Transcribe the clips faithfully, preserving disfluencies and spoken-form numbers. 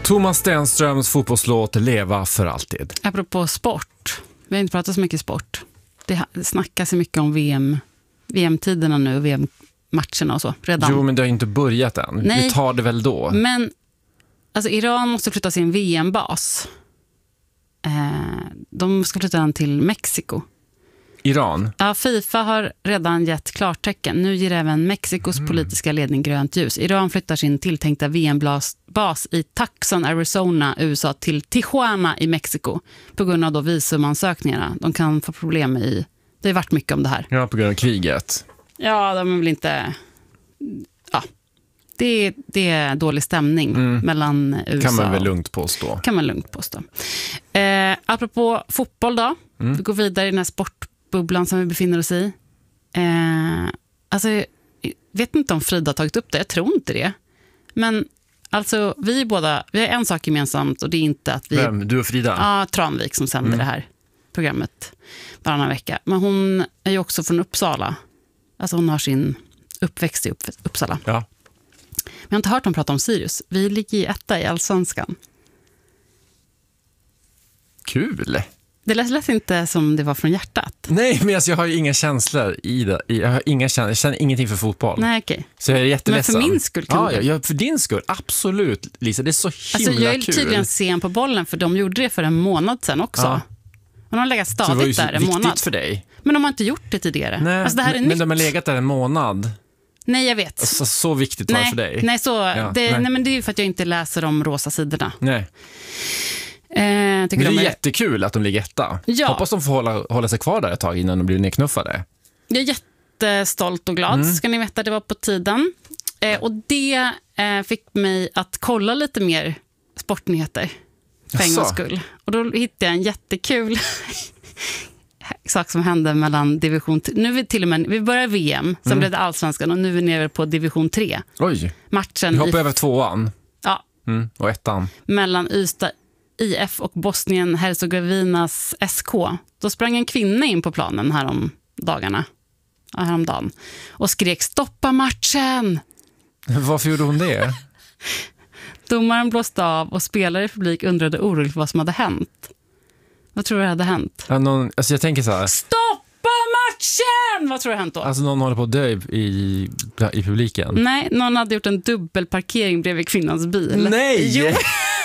Thomas Stenströms fotbollslåt Leva för alltid. Apropå sport. Vi har inte pratat så mycket sport. Det snackas så mycket om V M, V M-tiderna nu, V M-matcherna och så redan. Jo, men det har inte börjat än. Nej, vi tar det väl då. Men alltså, Iran måste flytta sin V M-bas. Eh, de ska flytta den till Mexiko. Iran? Ja, FIFA har redan gett klartecken. Nu ger även Mexikos mm. politiska ledning grönt ljus. Iran flyttar sin tilltänkta V M-bas i Tucson, Arizona, U S A till Tijuana i Mexiko på grund av då visumansökningarna. De kan få problem i... Det har varit mycket om det här. Ja, på grund av kriget. Ja, de vill inte... Ja, det, det är dålig stämning mm. mellan U S A. Kan man väl lugnt påstå. Kan man lugnt påstå. Eh, apropå fotboll då. Mm. Vi går vidare i den här sportbubblan som vi befinner oss i. Eh, alltså, jag vet inte om Frida har tagit upp det. Jag tror inte det. Men alltså, vi båda, vi har en sak gemensamt och det är inte att vi... Vem? Du och Frida? Ja, Tranvik som sänder mm. det här programmet varannan vecka. Men hon är ju också från Uppsala. Alltså hon har sin uppväxt i Upp- Uppsala. Ja. Men jag har inte hört dem prata om Sirius. Vi ligger i etta i Allsvenskan. Kul! Det lät inte som det var från hjärtat. Nej, men alltså, jag har ju inga känslor i det. Jag har inga känslor. Jag känner ingenting för fotboll. Nej, okej. Okay. Så jag är jätteledsen. Men för min skull kan ja, ja, för din skull, absolut, Lisa. Det är så himla alltså, jag är kul. tydligen sen på bollen, för de gjorde det för en månad sedan också. Ja. Och de har legat stadigt där en månad. För dig. Men de har inte gjort det tidigare. Nej, alltså, det här är men, nytt. men de har legat där en månad. Nej, jag vet. Alltså, så viktigt var det för dig. Nej, så, ja, det, nej. nej, men det är ju för att jag inte läser de rosa sidorna. Nej. Eh, men det är, de är jättekul att de ligger etta. Ja. Hoppas de får hålla, hålla sig kvar där ett tag innan de blir nedknuffade. Jag är jättestolt och glad, mm. ska ni veta, det var på tiden. Eh, och det eh, fick mig att kolla lite mer sportnyheter för en gångs skull. Och då hittade jag en jättekul sak som hände mellan division tre. Nu är vi till och med, vi börjar V M, sen mm. blev det Allsvenskan och nu är vi nere på division tre. Oj, matchen vi hoppar i, över tvåan. Ja. Mm, och ettan. Mellan Ystad I F och Bosnien-Hercegovinas S K. Då sprang en kvinna in på planen här om dagarna. Häromdagen. Och skrek stoppa matchen! Varför gjorde hon det? Domaren blåste av och spelare i publik undrade oroligt vad som hade hänt. Vad tror du hade hänt? Ja, någon, alltså jag tänker så här. Stoppa matchen! Vad tror du hade hänt då? Alltså någon håller på att dö i, i publiken. Nej, någon hade gjort en dubbelparkering bredvid kvinnans bil. Nej! Jo.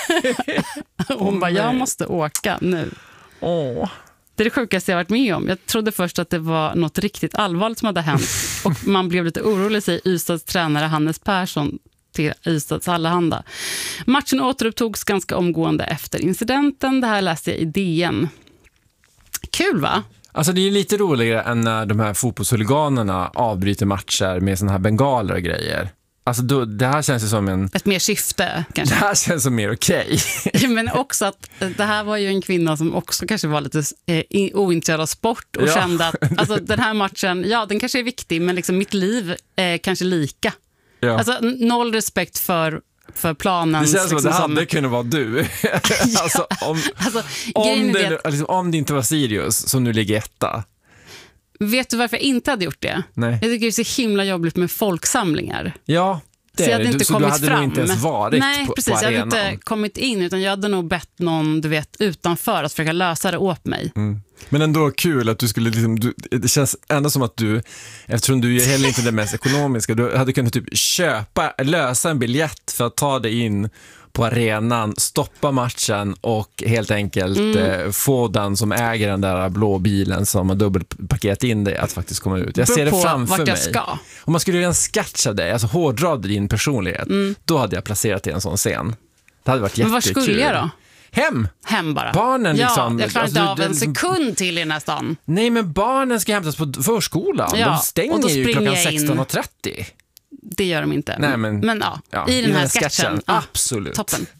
Hon oh, bara, jag måste åka nu. Åh. Det är det sjukaste jag varit med om. Jag trodde först att det var något riktigt allvarligt som hade hänt. Och man blev lite orolig, säger Ystads tränare Hannes Persson till Ystads Allehanda. Matchen återupptogs ganska omgående efter incidenten. Det här läste jag i D N. Kul, va? Alltså det är lite roligare än när de här fotbollshuliganerna avbryter matcher med såna här bengaler och grejer. Alltså då, det här känns ju som en... Ett mer syfte, kanske. Det här känns som mer okej. Okay. Men också att det här var ju en kvinna som också kanske var lite eh, ointresserad av sport och ja. kände att alltså, den här matchen, ja, den kanske är viktig, men liksom mitt liv är kanske lika. Ja. Alltså noll respekt för, för planen. Det känns liksom, som att det hade som... kunnat vara du. Ja. alltså, om, alltså, om, det, vet... liksom, om det inte var Sirius som nu ligger etta. Vet du varför jag inte hade gjort det? Nej. Jag tycker det är så himla jobbigt med folksamlingar. Ja, det så jag hade är inte du, så kommit du hade fram. nog inte ens varit Nej, på, precis, på arenan. Jag hade inte kommit in, utan jag hade nog bett någon, du vet, utanför att försöka lösa det åt mig. Mm. Men ändå kul att du skulle liksom, du, det känns ändå som att du, eftersom du är heller inte det mest ekonomiska, du hade kunnat typ köpa, lösa en biljett för att ta dig in på arenan, stoppa matchen och helt enkelt mm. eh, få den som äger den där blå bilen som har dubbelpakerat in dig att faktiskt komma ut. Jag Beror ser det på framför vart mig. jag ska. Om man skulle göra en sketch av dig, alltså hårdra din personlighet, mm. då hade jag placerat i en sån scen. Det hade varit jättekul. Men var skulle jag då? Hem. Hem bara. Barnen liksom. Ja, jag klarar inte alltså, av en sekund till i den här stan. Nej, men barnen ska hämtas på förskolan. Ja, de stänger ju klockan sexton och trettio. Det gör de inte. Nej, men, men ja, ja, i den här sketchen. sketchen Ja, absolut. Toppen.